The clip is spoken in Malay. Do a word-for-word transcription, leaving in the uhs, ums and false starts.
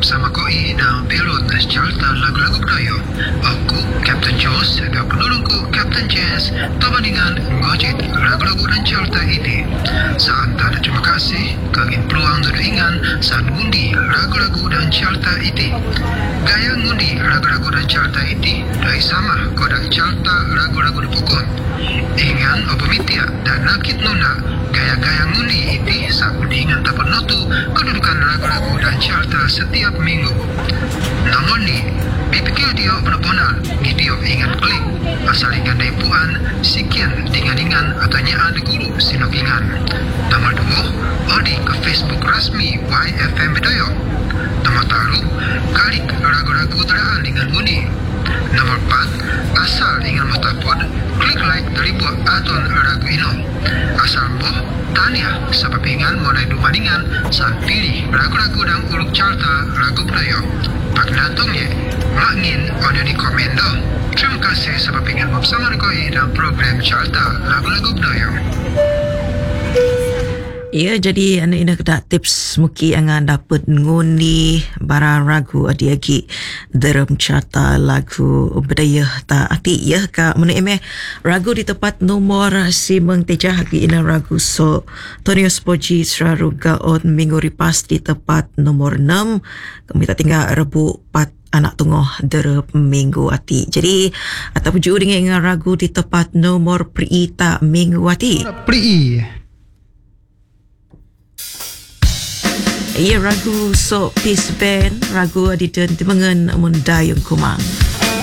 bersama koi dan pilot carta lagu-lagu Melayu. Aku, Captain Jos, dan penolongku, Captain Jess, terbandingan ngojit lagu-lagu dan carta ini. Saat tak ada terima kasih, kagin peluang dan ingan saat ngundi lagu-lagu dan carta ini. Gaya ngundi lagu-lagu dan carta ini dari sama kodak carta lagu-lagu dipukul. Ingan opemitia dan nakit nuna gaya-gaya ngundi ini saat undingan tak penotu kedudukan lagu-lagu dan carta setiap minggu. Namun ni, dipikir dia benar-benar ni dia ingat klik asal ingat dari puan sekian dengan-dengan atau nyaan di guru sinok ingat. Nomor dua, odi ke Facebook rasmi Y F M Bedoyo. Nomor taruh, kalik lagu-lagu teraan dengan ngundi. Nomor empat, asal ingin mustapod, klik like dari buat aton lagu ino. Asal boh, tanya sebab ingat mulai dumandingan saat pilih lagu-lagu dan urut carta lagu Melayu. Pagnatongnya, makngin ada di komen dah. Terima kasih sebab ingin bersama koi dalam program carta lagu-lagu Melayu. Ya, jadi anda ina kedak tips muki angan dapat ngundi barang ragu adi agi dalam carta lagu budaya ta ati ya ka mana eme ragu di tempat nomor si mengteja hagi ina ragu so Tonio Spoji Seraruga on minggu ripas di tempat nomor enam kami tak tinggal rebu pat anak tunggu derep minggu ati. Jadi atau puju dengan ragu di tempat nomor priita minggu ati. Pri ia ragu so peace band ragu adidan timangan mundayung kumang.